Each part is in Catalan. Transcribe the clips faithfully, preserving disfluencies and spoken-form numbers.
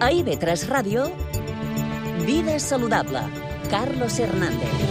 A I V tres Ràdio, Vida Saludable, Carlos Hernández.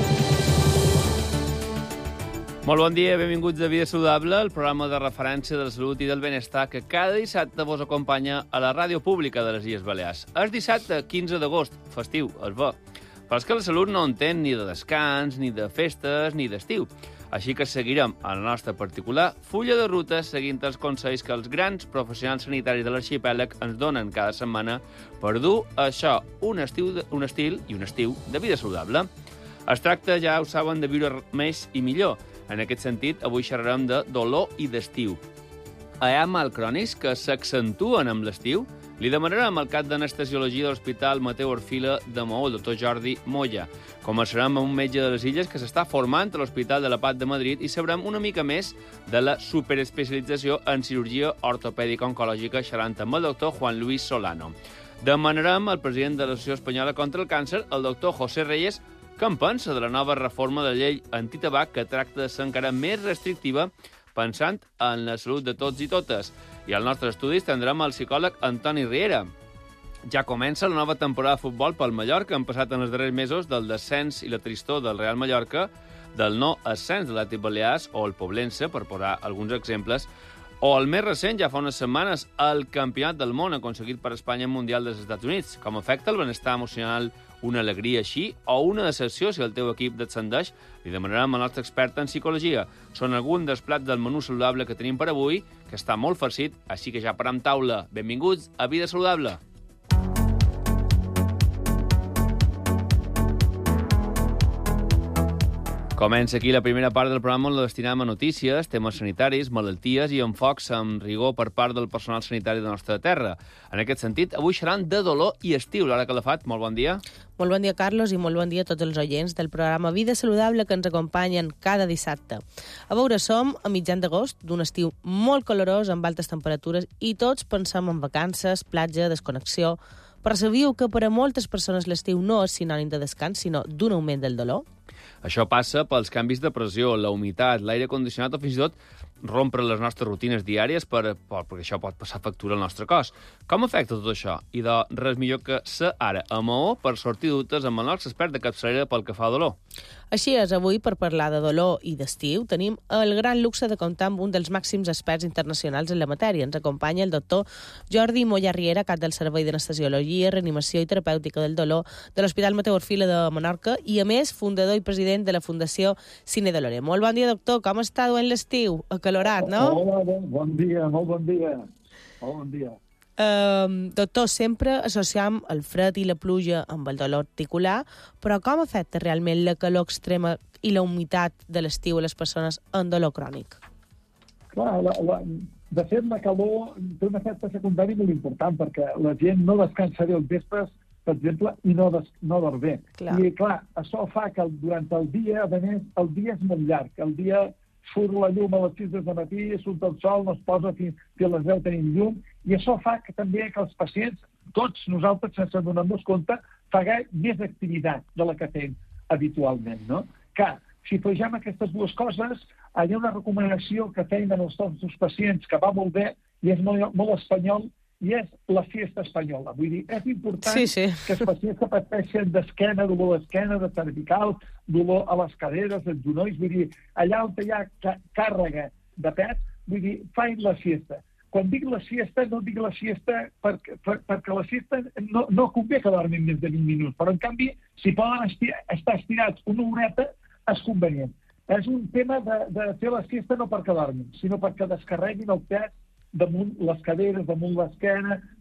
Molt bon dia, benvinguts a Vida Saludable, el programa de referència de la salut i del benestar que cada dissabte vos acompanya a la ràdio pública de les Illes Balears. És dissabte quinze d'agost, festiu, es va. Però és que la salut no entén ni de descans, ni de festes, ni d'estiu. Així que seguirem a la nostra particular fulla de ruta seguint els consells que els grans professionals sanitaris de l'arxipèlag ens donen cada setmana per dur a això un estil, de, un estil i un estiu de vida saludable. Es tracta, ja ho saben, de viure més i millor. En aquest sentit, avui xerrarem de dolor i d'estiu. Hi ha mal crònics que s'accentuen amb l'estiu? Li demanarem al cap d'anestesiologia de l'Hospital Mateu Orfila de Maó, el doctor Jordi Moya. Començarem amb un metge de les Illes que s'està formant a l'Hospital de la Paz de Madrid i sabrem una mica més de la superespecialització en cirurgia ortopèdica oncològica xerrant amb el doctor Juan Luis Solano. Demanarem al president de l'Associació Espanyola contra el Càncer, el doctor José Reyes, què en pensa de la nova reforma de la llei antitabac que tracta de ser encara més restrictiva pensant en la salut de tots i totes. I al nostre estudi tindrem el psicòleg Antoni Riera. Ja comença la nova temporada de futbol pel Mallorca. Han passat en els darrers mesos del descens i la tristor del Real Mallorca, del no ascens de l'Atlètic Balears o el Poblense, per posar alguns exemples, o el més recent, ja fa unes setmanes, el Campionat del Món aconseguit per Espanya en Mundial dels Estats Units. Com afecta el benestar emocional una alegria així o una decepció si el teu equip descendeix? Li demanarem al nostre expert en psicologia. Són alguns dels plats del menú saludable que tenim per avui, que està molt farcit, així que ja parem taula. Benvinguts a Vida Saludable. Comença aquí la primera part del programa on la destinem a notícies, temes sanitaris, malalties i enfocs amb rigor per part del personal sanitari de la nostra terra. En aquest sentit, avui xerran de dolor i estiu. Laura Calafat, molt bon dia. Molt bon dia, Carlos, i molt bon dia a tots els oients del programa Vida Saludable que ens acompanyen cada dissabte. A veure, som a mitjan d'agost, d'un estiu molt calorós, amb altes temperatures, i tots pensem en vacances, platja, desconnexió. Però sabíeu que per a moltes persones l'estiu no és sinònim de descans, sinó d'un augment del dolor? Això passa pels canvis de pressió, la humitat, l'aire condicionat o fins i tot rompre les nostres rutines diàries per, per, perquè això pot passar factura al nostre cos. Com afecta tot això? I de res millor que ser ara a Maó per sortir dubtes amb el nostre expert de capçalera pel que fa a dolor. Així és, avui, per parlar de dolor i d'estiu, tenim el gran luxe de comptar amb un dels màxims experts internacionals en la matèria. Ens acompanya el doctor Jordi Moya Riera, cap del Servei d'Anestesiologia, Reanimació i Terapèutica del Dolor de l'Hospital Mateu Orfila de Menorca i, a més, fundador i president de la Fundació Cine Dolore. Molt bon dia, doctor. Com està duent l'estiu? Acalorat, no? Hola, bon, bon dia, molt bon dia. Molt bon dia. Uh, doctor, sempre associam el fred i la pluja amb el dolor articular, però com afecta realment la calor extrema i la humitat de l'estiu a les persones amb dolor crònic? Clar, la, la, de fet, la calor té un efecte secundari molt important, perquè la gent no descansa bé els vespres, per exemple, i no, des, no dorm bé. Clar. I, clar, això fa que durant el dia, a més, el dia és molt llarg. El dia surt la llum a les sis del matí, surt el sol, no es posa fins, fins a les deu tenim llum, i això fa que també que els pacients, tots nosaltres, sense donar-nos compte, faguem més activitat de la que fem habitualment, no? Que, si afegim aquestes dues coses, hi ha una recomanació que feim en els nostres pacients que va molt bé i és molt, molt espanyol, i és la siesta espanyola. Vull dir, és important sí, sí. que els pacients que pateixen d'esquena, dolor d'esquena, de cervical, dolor a les caderes, als genolls, vull dir, allà on hi ha càrrega de pes, vull dir, fain la siesta. Quan dic la siesta, no dic la siesta perquè, per, perquè la siesta no, no convé que dormin més de vint minuts, però en canvi, si poden estirar, estar estirats una horeta, és convenient. És un tema de, de fer la siesta no perquè dormin, sinó perquè descarreguin el pes damunt les caderes, damunt l'esquena,